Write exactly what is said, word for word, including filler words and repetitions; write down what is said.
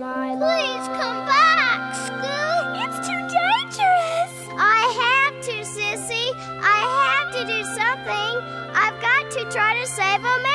my Please love. come back, Scoop. It's too dangerous. I have to, Sissy. I have to do something. I've got to try to save America.